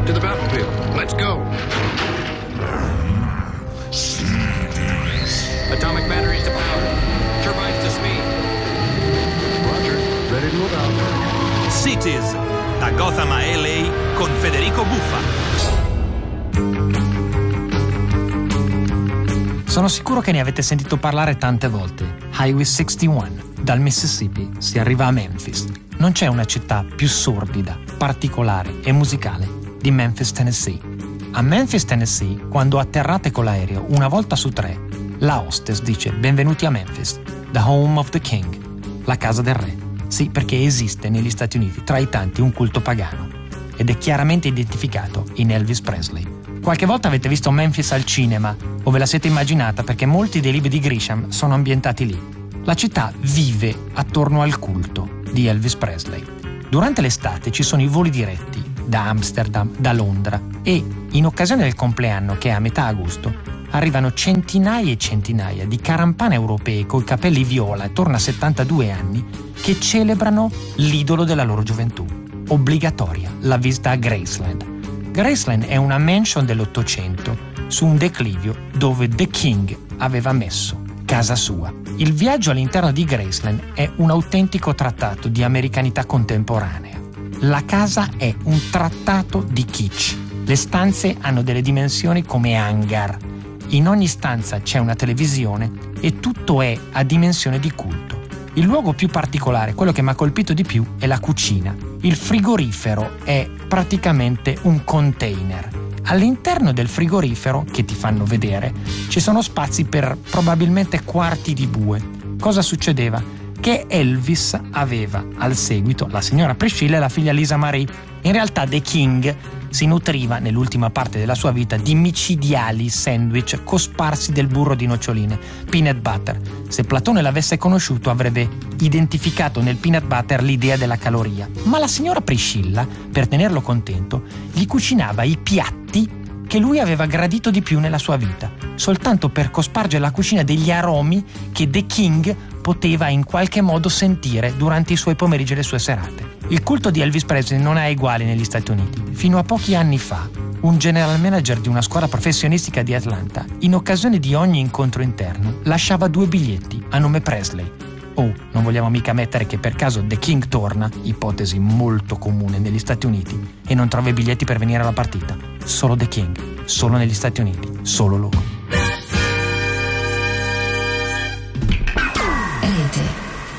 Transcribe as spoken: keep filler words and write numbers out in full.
To the battlefield. Let's go. Atomic batteries to power. Turbines to speed. Roger. Ready to move out. Cities, da Gotham a L A con Federico Buffa. Sono sicuro che ne avete sentito parlare tante volte. Highway sessantuno. Dal Mississippi si arriva a Memphis. Non c'è una città più sordida, particolare e musicale di Memphis, Tennessee. A Memphis, Tennessee, quando atterrate con l'aereo una volta su tre, la hostess dice benvenuti a Memphis, the home of the king, la casa del re. Sì, perché esiste negli Stati Uniti tra i tanti un culto pagano ed è chiaramente identificato in Elvis Presley. Qualche volta avete visto Memphis al cinema o ve la siete immaginata perché molti dei libri di Grisham sono ambientati lì. La città vive attorno al culto di Elvis Presley. Durante l'estate ci sono i voli diretti da Amsterdam, da Londra e in occasione del compleanno, che è a metà agosto, arrivano centinaia e centinaia di carampane europee coi capelli viola attorno a settantadue anni che celebrano l'idolo della loro gioventù. Obbligatoria la visita a Graceland. Graceland è una mansion dell'Ottocento su un declivio dove The King aveva messo casa sua. Il viaggio all'interno di Graceland è un autentico trattato di americanità contemporanea. La casa è un trattato di kitsch. Le stanze hanno delle dimensioni come hangar. In ogni stanza c'è una televisione e tutto è a dimensione di culto. Il luogo più particolare, quello che mi ha colpito di più, è la cucina. Il frigorifero è praticamente un container. All'interno del frigorifero, che ti fanno vedere, ci sono spazi per probabilmente quarti di bue. Cosa succedeva? Che Elvis aveva al seguito la signora Priscilla e la figlia Lisa Marie. In realtà The King si nutriva nell'ultima parte della sua vita di micidiali sandwich cosparsi del burro di noccioline, peanut butter. Se Platone l'avesse conosciuto avrebbe identificato nel peanut butter l'idea della caloria. Ma la signora Priscilla, per tenerlo contento, gli cucinava i piatti che lui aveva gradito di più nella sua vita, soltanto per cospargere la cucina degli aromi che The King poteva in qualche modo sentire durante i suoi pomeriggi e le sue serate. Il culto di Elvis Presley non ha eguali negli Stati Uniti. Fino a pochi anni fa, un general manager di una scuola professionistica di Atlanta, in occasione di ogni incontro interno, lasciava due biglietti a nome Presley. Oh, non vogliamo mica mettere che per caso The King torna, ipotesi molto comune negli Stati Uniti, e non trova i biglietti per venire alla partita. Solo The King, solo negli Stati Uniti, solo loro.